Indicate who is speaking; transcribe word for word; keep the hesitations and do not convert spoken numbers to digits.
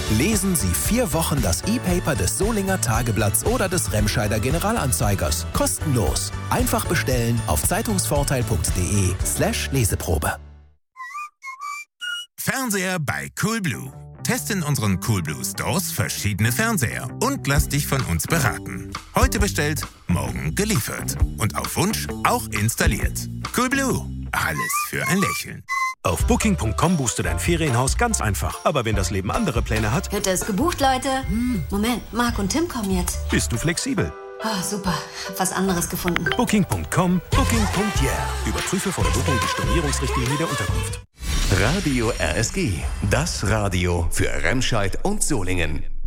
Speaker 1: Lesen Sie vier Wochen das E-Paper des Solinger Tageblatts oder des Remscheider Generalanzeigers. Kostenlos. Einfach bestellen auf zeitungsvorteil.de slash Leseprobe.
Speaker 2: Fernseher bei Coolblue. Teste in unseren Coolblue Stores verschiedene Fernseher und lass dich von uns beraten. Heute bestellt, morgen geliefert. Und auf Wunsch auch installiert. Coolblue. Alles für ein Lächeln.
Speaker 3: Auf Booking Punkt com buchst du dein Ferienhaus ganz einfach. Aber wenn das Leben andere Pläne hat...
Speaker 4: Hütte ist gebucht, Leute. Hm. Moment, Marc und Tim kommen jetzt.
Speaker 3: Bist du flexibel?
Speaker 4: Oh, super. Hab was anderes gefunden.
Speaker 3: Booking Punkt com, Booking Punkt yeah. Überprüfe vor der Buchung die Stornierungsrichtlinie der Unterkunft.
Speaker 5: Radio R S G. Das Radio für Remscheid und Solingen.